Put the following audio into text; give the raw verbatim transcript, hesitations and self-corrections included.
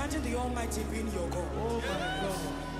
Imagine the Almighty being your God. Oh my God.